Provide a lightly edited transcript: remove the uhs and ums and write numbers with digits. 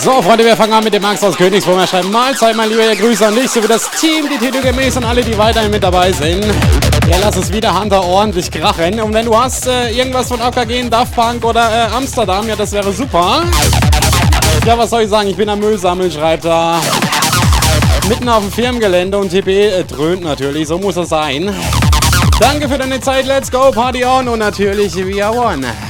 So, Freunde, wir fangen an mit dem Max aus Königsbrunn. Er schreibt Mahlzeit, mein Lieber, Grüße an dich sowie das Team, die titelgemäß und alle, die weiterhin mit dabei sind. Ja, lass es wieder Hunter ordentlich krachen. Und wenn du hast irgendwas von AKG, Daft Punk oder Amsterdam, ja, das wäre super. Ja, was soll ich sagen? Ich bin am Müll sammeln, schreibt er. Mitten auf dem Firmengelände und TP dröhnt natürlich, so muss es sein. Danke für deine Zeit, let's go, Party on und natürlich We Are One.